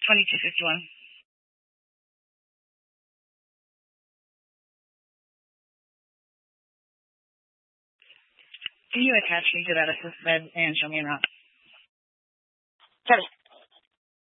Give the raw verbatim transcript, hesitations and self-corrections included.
twenty-two fifty-one. Can you attach me to that assist bed and show me around? Kevin.